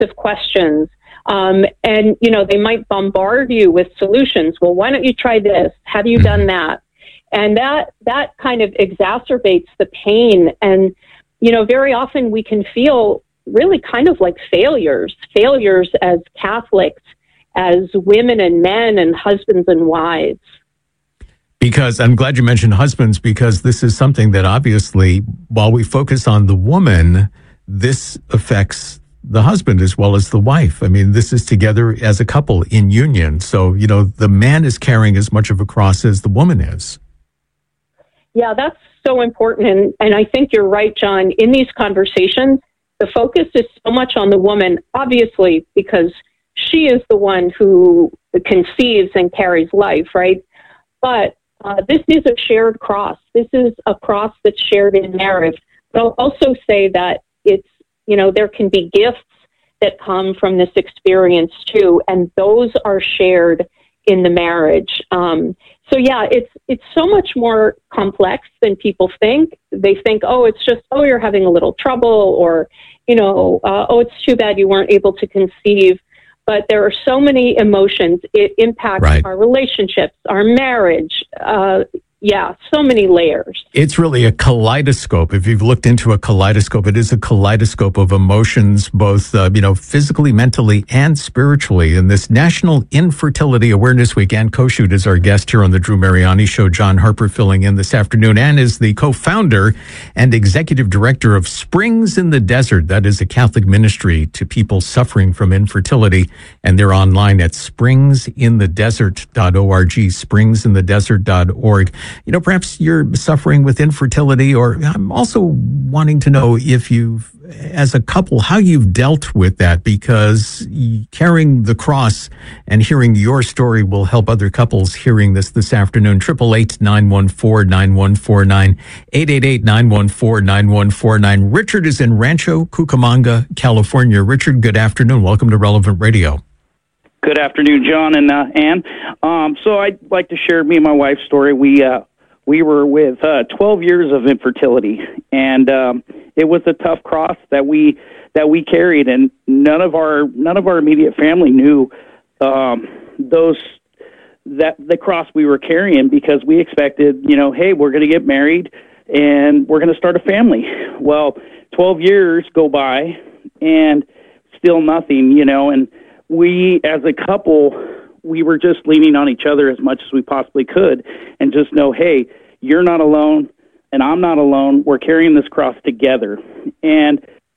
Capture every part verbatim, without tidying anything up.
of questions. Um, and, you know, they might bombard you with solutions. Well, why don't you try this? Have you done that? And that, that kind of exacerbates the pain. And, you know, very often we can feel really kind of like failures, failures as Catholics, as women and men and husbands and wives. Because I'm glad you mentioned husbands, because this is something that obviously, while we focus on the woman, this affects the husband as well as the wife. I mean, this is together as a couple in union. So, you know, the man is carrying as much of a cross as the woman is. Yeah, that's so important. And, and I think you're right, John. In these conversations, the focus is so much on the woman, obviously, because she is the one who conceives and carries life, right? But uh, this is a shared cross. This is a cross that's shared in marriage. But I'll also say that it's, you know, there can be gifts that come from this experience too, and those are shared in the marriage. Um, so yeah, it's it's so much more complex than people think. They think, oh, it's just, oh, you're having a little trouble, or, you know, uh, oh, it's too bad you weren't able to conceive. But there are so many emotions. It impacts right. our relationships, our marriage. Uh, yeah, so many layers. It's really a kaleidoscope. If you've looked into a kaleidoscope, it is a kaleidoscope of emotions, both, uh, you know, physically, mentally, and spiritually. And this National Infertility Awareness Week, Ann Koshut is our guest here on the Drew Mariani Show. John Harper filling in this afternoon. Ann is the co-founder and executive director of Springs in the Desert. That is a Catholic ministry to people suffering from infertility. And they're online at springs in the desert dot org, springs in the desert dot org. You know, perhaps you're suffering with infertility, or I'm also wanting to know if you've, as a couple, how you've dealt with that, because carrying the cross and hearing your story will help other couples hearing this this afternoon. eight eight eight, nine one four, nine one four nine, eight eight eight, nine one four, nine one four nine. Richard is in Rancho Cucamonga, California. Richard, good afternoon. Welcome to Relevant Radio. Good afternoon, John and uh, Ann. Um, so I'd like to share me and my wife's story. We uh, we were with uh, twelve years of infertility, and um, it was a tough cross that we that we carried, and none of our none of our immediate family knew um, those that the cross we were carrying, because we expected, you know, hey, we're going to get married and we're going to start a family. Well, twelve years go by and still nothing, you know, and we, as a couple, we were just leaning on each other as much as we possibly could, and just know, hey, you're not alone, and I'm not alone. We're carrying this cross together. And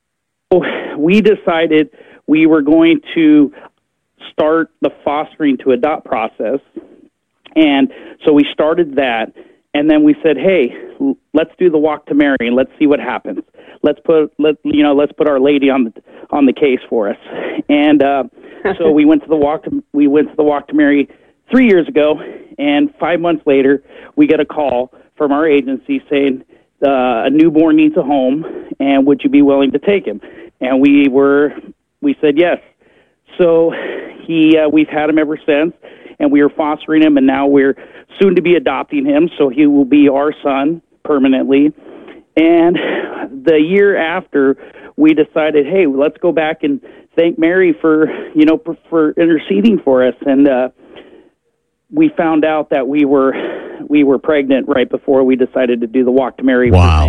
we decided we were going to start the fostering to adopt process. And so we started that, and then we said, hey, let's do the walk to Mary, and let's see what happens. Let's put let you know let's put Our Lady on the on the case for us. And uh, so we went to the walk to we went to the walk to Mary three years ago, and five months later we get a call from our agency saying uh, a newborn needs a home, and would you be willing to take him? And we were we said yes. So he uh, we've had him ever since, and we are fostering him, and now we're soon to be adopting him, so he will be our son permanently. And the year after, we decided, hey, let's go back and thank Mary for, you know, for, for interceding for us. And uh, we found out that we were we were pregnant right before we decided to do the walk to Mary. Wow.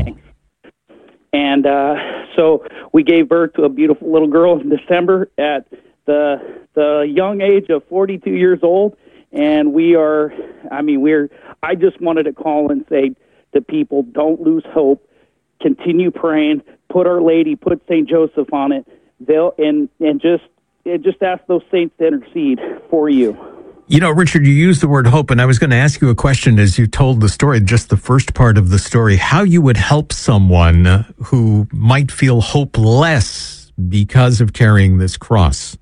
And uh, so we gave birth to a beautiful little girl in December at the the young age of forty-two years old. And we are, I mean, we're, I just wanted to call and say to people, don't lose hope. Continue praying. Put Our Lady, put Saint Joseph on it. They'll and and just and just ask those saints to intercede for you. You know, Richard, you used the word hope, and I was going to ask you a question as you told the story, just the first part of the story, how you would help someone who might feel hopeless because of carrying this cross.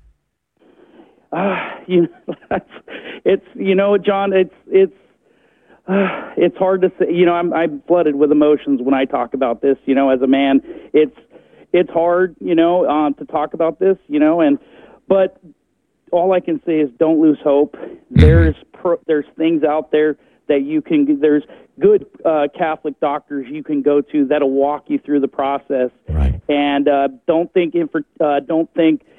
Uh, you know, it's you know, John, it's it's. Uh, it's hard to say, you know, I'm, I'm flooded with emotions when I talk about this, you know, as a man. It's it's hard, you know, uh, to talk about this, you know, and but all I can say is don't lose hope. There's pro, there's things out there that you can, there's good uh, Catholic doctors you can go to that'll walk you through the process. Right. And uh, don't think, infer, uh, don't think